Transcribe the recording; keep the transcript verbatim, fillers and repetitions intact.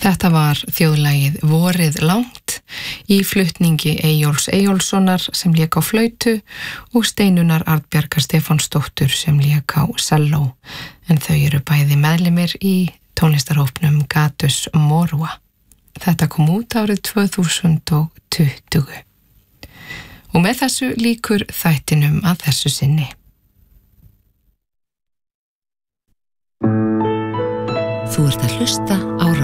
Þetta var þjóðlagið Vorið langt í flutningi Eyjóls Eyjólfssonar sem lék á flautu og Steinunar Arnbjargar Stefánsdóttur sem lék á selló, en þau eru bæði meðlimir í tónlistarhópnum Gatus Morua. Þetta kom út árið tvö þúsund og tuttugu. Og með þessu lýkur þættinum að þessu sinni. Þú ert að hlusta á